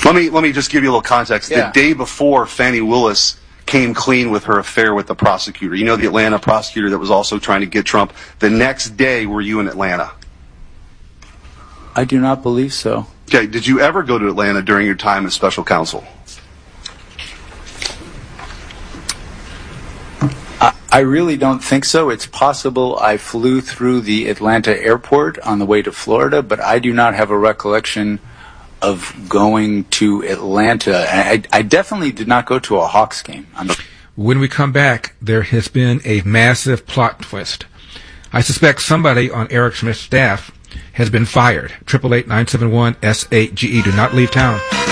Let me just give you a little context. Yeah. The day before Fani Willis came clean with her affair with the prosecutor, you know, the Atlanta prosecutor that was also trying to get Trump, the next day were you in Atlanta? I do not believe so. Okay, did you ever go to Atlanta during your time as special counsel? I really don't think so. It's possible I flew through the Atlanta airport on the way to Florida, but I do not have a recollection of going to Atlanta. I definitely did not go to a Hawks game. When we come back, there has been a massive plot twist. I suspect somebody on Eric Schmidt's staff has been fired. 888-971-SAGE. Do not leave town.